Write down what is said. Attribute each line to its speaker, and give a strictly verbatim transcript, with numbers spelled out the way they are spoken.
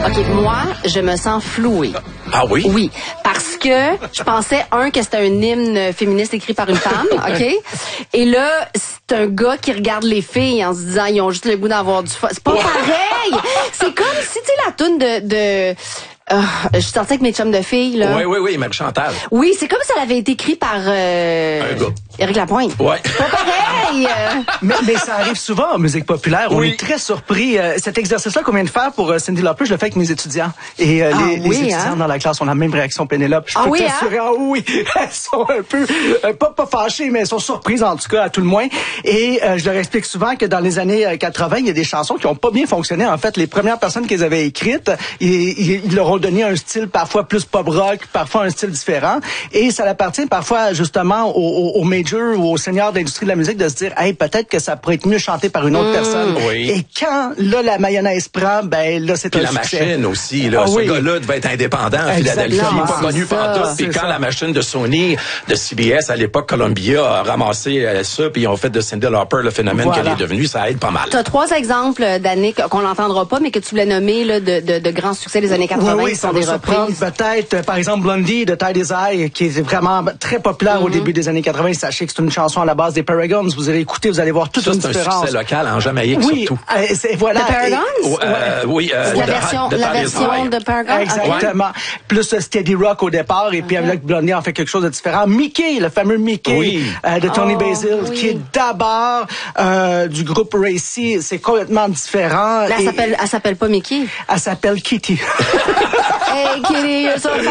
Speaker 1: OK, moi, je me sens flouée.
Speaker 2: Ah oui?
Speaker 1: Oui, parce que je pensais, un, que c'était un hymne féministe écrit par une femme, OK? Et là, c'est un gars qui regarde les filles en se disant, ils ont juste le goût d'avoir du fun. C'est pas pareil! C'est comme si, tu sais, la toune de... de euh, je suis sortie avec mes chums de filles, là.
Speaker 2: Oui, oui, oui, Marie-Chantal.
Speaker 1: Oui, c'est comme si elle avait été écrite par... Euh,
Speaker 2: un gars.
Speaker 1: Éric Lapointe.
Speaker 2: Ouais.
Speaker 1: C'est pas pareil!
Speaker 3: mais, mais ça arrive souvent en musique populaire. On
Speaker 2: oui.
Speaker 3: est très surpris. Euh, cet exercice-là qu'on vient de faire pour euh, Cyndi Lauper, je le fais avec mes étudiants. Et euh,
Speaker 1: ah,
Speaker 3: les,
Speaker 1: oui,
Speaker 3: les étudiants
Speaker 1: hein?
Speaker 3: dans la classe ont la même réaction, Pénélope. Je
Speaker 1: ah,
Speaker 3: peux
Speaker 1: oui,
Speaker 3: t'assurer,
Speaker 1: hein?
Speaker 3: ah oui, elles sont un peu, euh, pas, pas fâchées, mais elles sont surprises en tout cas, à tout le moins. Et euh, je leur explique souvent que dans les années quatre-vingt, il y a des chansons qui ont pas bien fonctionné. En fait, les premières personnes qu'ils avaient écrites, ils, ils, ils leur ont donné un style parfois plus pop rock, parfois un style différent. Et ça appartient parfois justement aux, aux, aux majors ou aux seniors d'industrie de la musique de se dire, hey, peut-être que ça pourrait être mieux chanté par une autre mmh. personne.
Speaker 2: Oui.
Speaker 3: Et quand là la mayonnaise prend, ben là c'est
Speaker 2: Puis
Speaker 3: un
Speaker 2: la
Speaker 3: succès.
Speaker 2: machine aussi, là,
Speaker 3: ah,
Speaker 2: ce
Speaker 3: oui.
Speaker 2: gars-là devait être indépendant à Philadelphie, il n'est pas connu par tout. Puis quand ça. La machine de Sony, de C B S à l'époque, Columbia a ramassé euh, ça, puis ils ont fait de Cyndi Lauper le phénomène voilà. qu'elle est devenue, ça aide pas mal.
Speaker 1: Tu as trois exemples d'années qu'on n'entendra pas, mais que tu voulais nommer là, de, de, de grands succès des années quatre-vingt,
Speaker 3: oui, oui,
Speaker 1: qui sont des reprises.
Speaker 3: Peut-être, par exemple, Blondie de Tied His Eye, qui est vraiment très populaire mm-hmm. au début des années quatre-vingt. Sachez que c'est une chanson à la base des Paragons. Vous allez écouter, vous allez voir toute
Speaker 2: ça,
Speaker 3: une différence.
Speaker 2: C'est un succès local en Jamaïque,
Speaker 3: oui,
Speaker 2: surtout.
Speaker 3: Euh, c'est, voilà.
Speaker 1: The Paragons?
Speaker 2: Et, euh, oui, euh,
Speaker 1: la
Speaker 2: de,
Speaker 1: version,
Speaker 2: de
Speaker 1: la version de Paragons.
Speaker 3: Exactement. Okay. Plus uh, Steady Rock au départ, et puis okay. avec Blondie, on fait quelque chose de différent. Mickey, le fameux Mickey
Speaker 2: oui.
Speaker 3: euh, de Tony oh, Basil,
Speaker 1: oui.
Speaker 3: qui est d'abord euh, du groupe Racy. C'est complètement différent.
Speaker 1: Là, elle, s'appelle, elle s'appelle pas Mickey.
Speaker 3: Elle s'appelle Kitty.
Speaker 1: Hey, Kitty, you're so